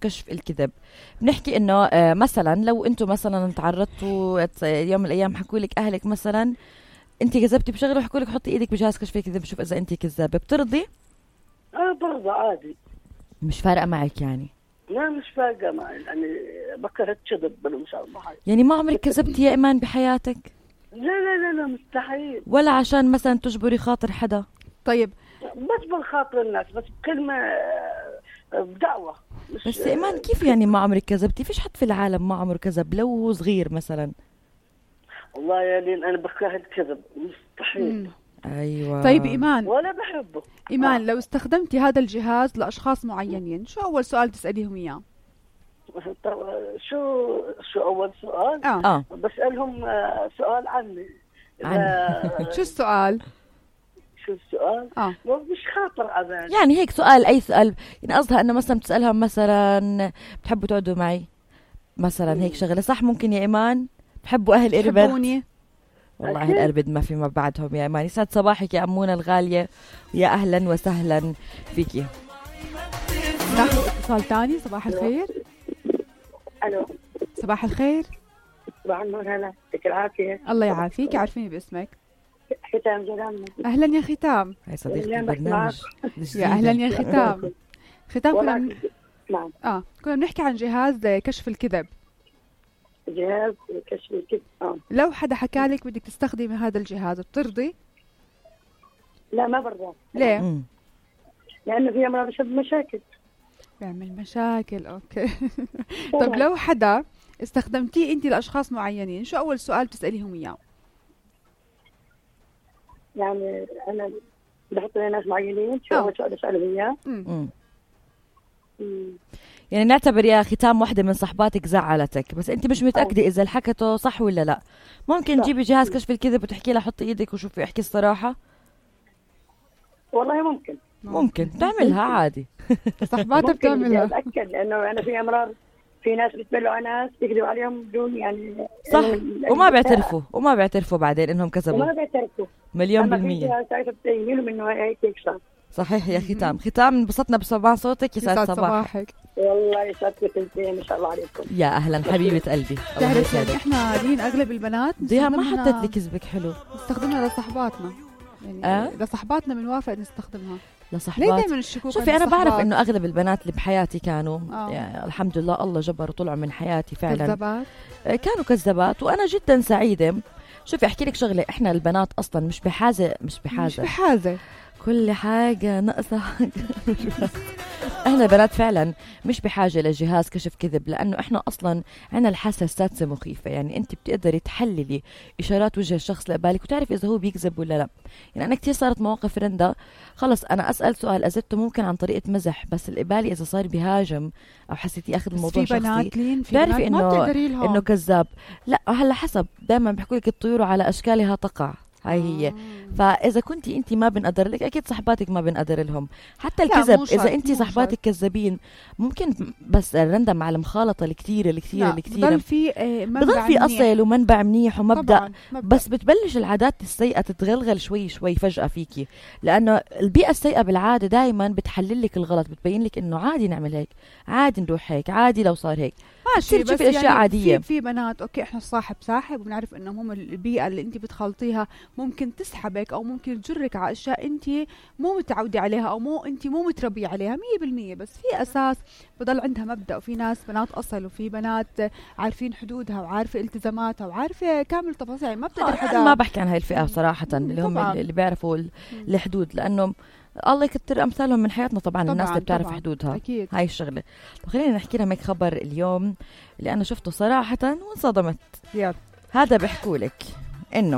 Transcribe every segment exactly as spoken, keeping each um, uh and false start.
كشف الكذب. بنحكي انه آه مثلا لو انتم مثلا تعرضتوا يوم من الايام حكوا لك اهلك مثلا انت كذبتي بشغله وحكوا لك حطي ايدك بجهاز كشف الكذب شوف اذا انت كذابه، بترضي؟ اه برضه عادي. مش فارقه معك يعني؟ لا مش فارقه معي، يعني بكرهت كذب ان شاء الله. يعني ما عمرك كذبتي يا ايمان بحياتك؟ لا لا لا لا مستحيل. ولا عشان مثلا تجبري خاطر حدا؟ طيب بس بالخاطر الناس، بس بكلمه بدعوه. بس ايمان كيف يعني ما عمرك كذبتي؟ فيش حد في العالم ما عمره كذب لو هو صغير مثلا. والله يا لين انا بكره الكذب مستحيل. ايوه. طيب ايمان، ولا بحبه. ايمان آه. لو استخدمتي هذا الجهاز لاشخاص معينين شو اول سؤال تساليهم اياه؟ شو شو اول سؤال؟ اه, آه. بسالهم سؤال عني. عن شو السؤال؟ شو السؤال؟ اه مش خاطر أبدا. يعني هيك سؤال، اي سؤال يعني قصدها انه مثلا بتسالها مثلا بتحبوا تقعدوا معي مثلا، هيك شغله صح ممكن يا ايمان؟ بحبوا اهل اربد؟ بحبوني والله اهل اربد ما في ما بعدهم يا ايمان. يسعد صباحك يا امونه الغاليه، ويا اهلا وسهلا فيكي. ناخذ اتصال ثاني. صباح الخير. الو صباح الخير. صباح النور. هلا يعطيك العافيه. الله يعافيك. عارفيني باسمك؟ ختام جلالنا. اهلا يا ختام. هاي صديقتي البرنامج. يا اهلا يا ختام. ختام كنا من... نعم. اه كنا بنحكي عن جهاز كشف الكذب. جهاز كشف الكذب. اه لو حدا حكى لك بدك تستخدمي هذا الجهاز بترضي؟ لا ما برضى. ليه؟ مم. لانه في امراض بسبب مشاكل. بيعمل مشاكل. اوكي. طيب لو حدا استخدمتيه انت لاشخاص معينين شو اول سؤال بتساليهم اياه؟ يعني انا بحط ناس معينين شو اول سؤال اسالهم اياه؟ يعني نعتبر يا ختام واحدة من صحباتك زعلتك بس انت مش متأكدة اذا الحكته صح ولا لا، ممكن تجيبي جهاز كشف الكذب وتحكي لها حطي ايدك وشوفي احكي الصراحة. والله ممكن ممكن تعملها عادي. صحباتها بتعملها. اتاكد لانه انا في امراض في ناس بتبلوا على ناس يكذبوا عليهم بدون يعني صح، وما بيعترفوا وما بيعترفوا بعدين انهم كذبوا. وما بيعترفوا مليون بالمية. اما في ساعتها بتبينوا منه هيك هيك صار. صحيح يا ختام. ختام انبسطنا بسماع صوتك. يسعد صباحك. والله يسعدك انتين ما شاء الله عليكم. يا اهلا حبيبه قلبي. بتعرفي يعني احنا لين اغلب البنات ضياء ما حطيت لي كذبك حلو نستخدمها لصحباتنا يعني أه؟ لصحباتنا بنوافق نستخدمها لصحبات. ليه دائما الشكوك؟ شوفي انا بعرف انه اغلب البنات اللي بحياتي كانوا آه. يعني الحمد لله الله جبر وطلعوا من حياتي فعلا كذابات. كانوا كذابات وانا جدا سعيده. شوفي احكي لك شغله، احنا البنات اصلا مش بحاجه مش بحاجه مش بحاجه كل حاجه ناقصه حاجه. احنا البنات فعلا مش بحاجه لجهاز كشف كذب لانه احنا اصلا عنا الحاسه السادسه مخيفه. يعني انت بتقدري تحللي اشارات وجه الشخص اللي قبالك وتعرف اذا هو بيكذب ولا لا. يعني انا كثير صارت مواقف رندا خلص انا اسال سؤال اجبته ممكن عن طريقه مزح بس اللي قبالي اذا صار بيهاجم او حسيتي اخذ الموضوع شخصي بتعرفي انه انه كذاب. لا هلا حسب دائما بحكوا لك الطيور على اشكالها تقع. هاي هي آه. فاذا كنتي انت ما بنقدر لك اكيد صحباتك ما بنقدر لهم. حتى الكذب اذا انت صحباتك كذابين ممكن بس الرندا مع المخالطه الكثيره الكثيره الكثيره بضل في بضل في اصل ومنبع منيح ومبدا بس بتبلش العادات السيئه تتغلغل شوي شوي فجاه فيكي لانه البيئه السيئه بالعاده دائما بتحلل لك الغلط بتبين لك انه عادي نعمل هيك عادي نروح هيك عادي لو صار هيك ماشي. بس اشياء يعني عاديه. في, في بنات اوكي احنا صاحب ساحب وبنعرف انه هم البيئه اللي انت بتخلطيها ممكن تسحبك او ممكن تجرك على اشياء انت مو متعوده عليها او مو انت مو متربيه عليها مية بالمية. بس في اساس بضل عندها مبدا وفي ناس بنات اصل وفي بنات عارفين حدودها وعارفه التزاماتها وعارفه كامل تفاصيل ما بتقدر حدا. ما بحكي عن هاي الفئه صراحه اللي هم طبعاً. اللي بيعرفوا الحدود لانه الله يكتر امثالهم من حياتنا طبعا. طبعاً الناس اللي بتعرف طبعاً حدودها أكيد. هاي الشغله. خلينا نحكي لهم هيك خبر اليوم اللي انا شفته صراحه وانصدمت. يب. هذا بيحكوا لك انه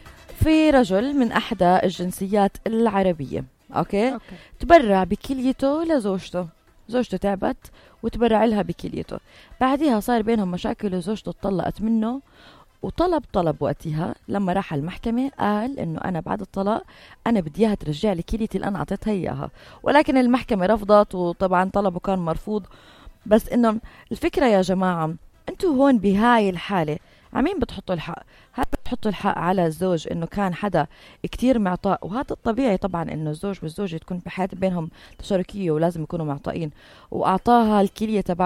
في رجل من احدى الجنسيات العربيه اوكي, أوكي. تبرع بكليته لزوجته. زوجته تعبت وتبرع لها بكليته. بعدها صار بينهم مشاكل وزوجته اتطلقت منه وطلب طلب وقتها لما راح المحكمة قال انه انا بعد الطلاق انا بدي اياها ترجع لي كليتي اللي انا اعطيتها اياها ولكن المحكمة رفضت وطبعا طلبه كان مرفوض. بس انه الفكرة يا جماعة انتوا هون بهاي الحالة عمين بتحطوا الحق؟ هل بتحطوا الحق على الزوج انه كان حدا كتير معطاء وهذا الطبيعي طبعا انه الزوج والزوجة تكون بحياة بينهم تشاركية ولازم يكونوا معطائين واعطاها الكلية تبع